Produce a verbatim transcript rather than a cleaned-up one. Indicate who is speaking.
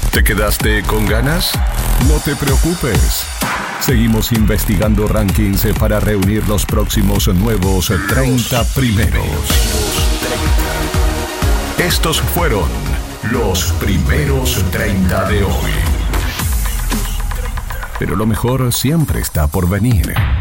Speaker 1: ¿Te quedaste con ganas? No te preocupes. Seguimos investigando rankings para reunir los próximos nuevos treinta primeros. Estos fueron los primeros treinta de hoy. Pero lo mejor siempre está por venir.